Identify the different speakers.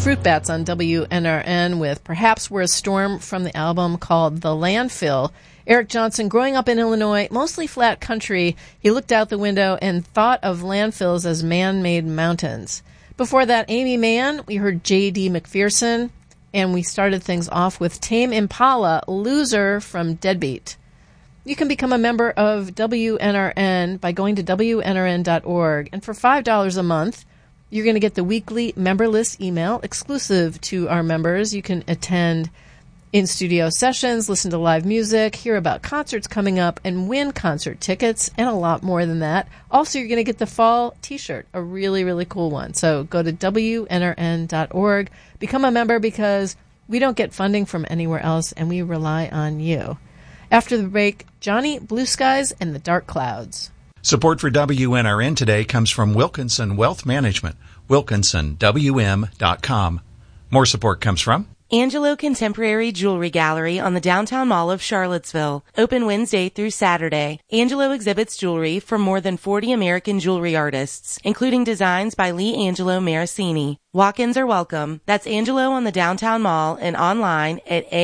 Speaker 1: Fruit Bats on WNRN with Perhaps We're a Storm from the album called The Landfill. Eric Johnson, growing up in Illinois, mostly flat country, he looked out the window and thought of landfills as man-made mountains. Before that, Amy Mann, we heard J.D. McPherson, and we started things off with Tame Impala, Loser from Deadbeat. You can become a member of WNRN by going to WNRN.org, and for $5 a month, you're going to get the weekly member list email exclusive to our members. You can attend in-studio sessions, listen to live music, hear about concerts coming up, and win concert tickets, and a lot more than that. Also, you're going to get the fall t-shirt, a really, really cool one. So go to WNRN.org, become a member because we don't get funding from anywhere else, and we rely on you. After the break, Johnny Blue Skies and the Dark Clouds.
Speaker 2: Support for WNRN today comes from Wilkinson Wealth Management, WilkinsonWM.com. More support comes from
Speaker 3: Angelo Contemporary Jewelry Gallery on the downtown mall of Charlottesville. Open Wednesday through Saturday. Angelo exhibits jewelry from more than 40 American jewelry artists, including designs by Lee Angelo Marasini. Walk-ins are welcome. That's Angelo on the downtown mall and online at